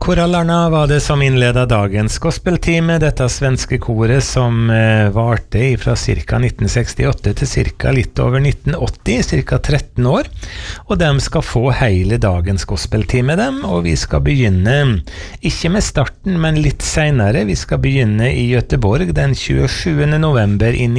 Korallarna var det som innledet dagens gospeltime, dette svenske koret som varte fra cirka 1968 til cirka litt over 1980, cirka 13 år, og de skal få hele dagens gospeltime dem, og vi skal begynne, ikke med starten, men litt senere, vi skal begynne i Göteborg den 27. november i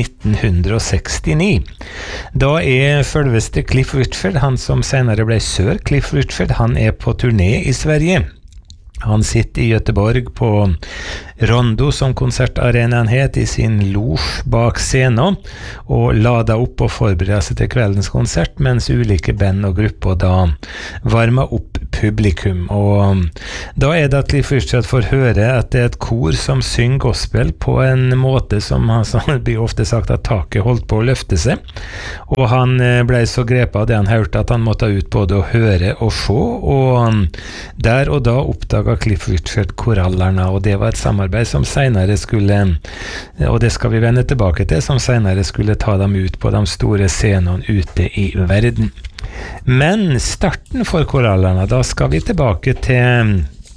1969. Da følveste Cliff Richard, han som senere ble Sir Cliff Richard, han på turné i Sverige. Han sitter i Göteborg på Rondo som konsertarenaen het i sin loge bak scenen og lader opp og forbereder seg til kveldens konsert mens ulike band og grupper da varmer opp publikum og da det at Cliff Richard får høre at det et kor som synger gospel på en måte som det blir ofte sagt at taket holdt på å løfte seg og han ble så grepet av det han hørte at han måtte ut både å høre og se og der og da oppdaget Cliff Richard korallarna og det var et samarbeid som senere skulle og det skal vi vende tilbake til som senere skulle ta dem ut på de store scenene ute i verden men starten for korallarna da skal vi tilbake til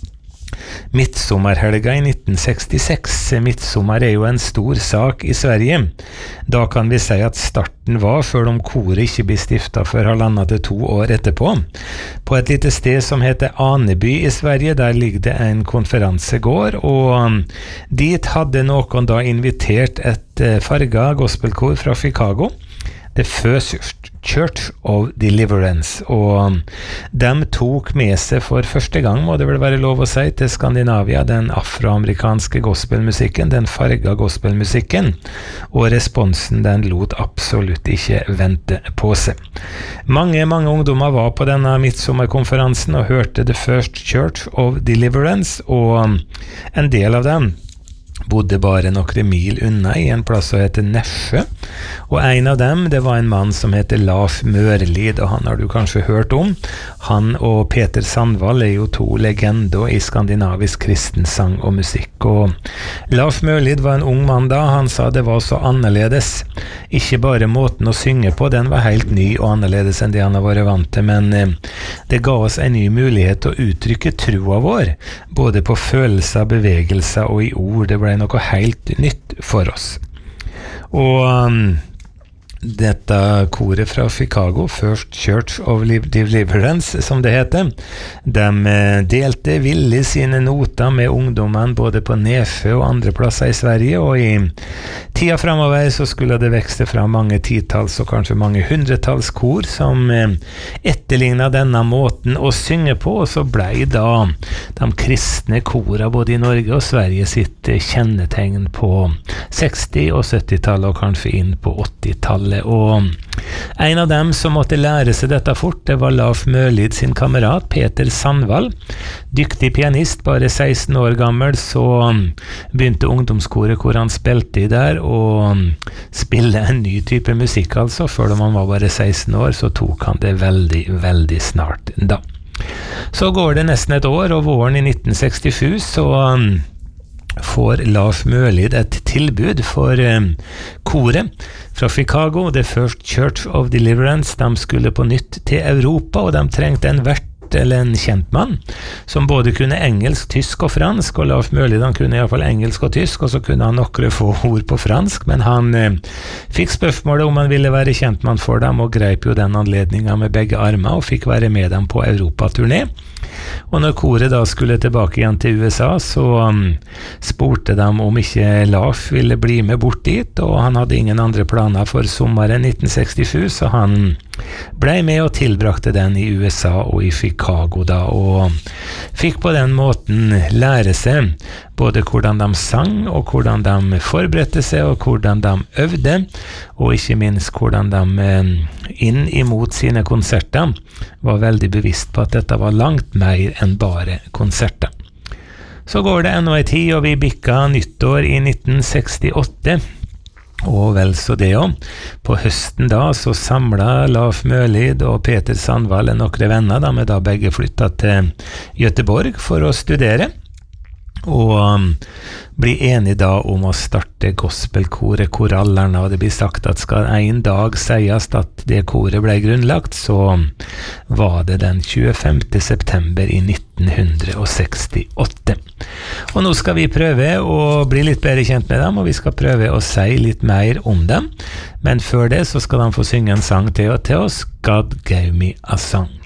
Midtsommerhelga i 1966. Midtsommer jo en stor sak i Sverige. Da kan vi si at starten var, selv om koret ikke ble stiftet før 1,5 til 2 år etterpå. På et lite sted som heter Aneby i Sverige, der ligger det en konferansegård, og dit hadde noen da invitert et farget gospelkor fra Chicago. The First Church of Deliverance og de tok med seg for første gang, må det vel være lov å si, til Skandinavia den afroamerikanske gospelmusikken, den farga gospelmusikken og responsen den lot absolutt ikke vente på seg. Mange ungdommer var på denne midtsommerkonferansen og hørte The First Church of Deliverance og en del av dem bodde bare noen mil unna i en plass som heter Nässjö og en av dem det var en mann som heter Lars Mørlid og han har du kanskje hørt om han og Peter Sandvall jo to legender i skandinavisk kristensang og musikk og Lars Mørlid var en ung mann da han sa det var så annerledes ikke bare måten å synge på den var helt ny og annerledes enn det han har vært vant til men det ga oss en ny mulighet til å uttrykke troa vår både på følelser, bevegelser og i ord det ble noe helt nytt for oss. Og dette koret fra Chicago, First Church of Deliverance, som det heter, de delte villig sine noter med ungdommen både på Nässjö og andre plasser i Sverige, og i tida fremover så skulle det vekste fra mange titalls og kanskje mange hundretalls kor som etterlignet denne måten å synge på, og så ble da de kristne korene både i Norge og Sverige sitt kjennetegn på 60- og 70-tallet og kanskje inn på 80-tallet og en av dem som måtte lære seg dette fort, det var Lars Mørlid sin kamerat Peter Sandvall. Dyktig pianist, bare 16 år gammel, så begynte ungdomskoret hvor han spilte i der og spille en ny type musikk altså, før da man var bare 16 år, så tok han det veldig, veldig snart da. Så går det nesten et år, og våren i 1967 så får Lars Mørlid et tilbud for koret fra Chicago, The First Church of Deliverance. De skulle på nytt til Europa, og de trengte en vert eller en kjent mann som både kunne engelsk, tysk og fransk, og Lars Mørlid han kunne i hvert fall engelsk og tysk, og så kunne han noen få ord på fransk, men han fikk spørsmålet om han ville være kjentmann for dem, og greip jo den anledningen med begge armer, og fikk være med dem på Europaturné. Og når koret da skulle tilbake igjen til USA, så spurte de om ikke Lars ville bli med bort dit, og han hadde ingen andre planer for sommeren 1967, så han ble med og tilbrakte den i USA og i Chicago da, og fikk på den måten lære seg både hvordan de sang, og hvordan de forberedte seg, og hvordan de øvde, og ikke minst hvordan de inn imot sine konserter var veldig bevisst på at dette var langt mer enn bare konserter. Så går det ennå en tid, og vi bikka nyttår i 1968, og vel så det også. På høsten da så samlet Lars Mørlid og Peter Sandvall noen venner, de da begge flyttet til Göteborg for å studere. og bli enige da om å starte gospelkoret Korallerne, og det blir sagt at skal en dag sies at det koret ble grunnlagt, så var det den 25. september i 1968. Og nå skal vi prøve å bli litt bedre kjent med dem, og vi skal prøve å si litt mer om dem, men før det så skal de få synge en sang til oss, God Gave Me a Song.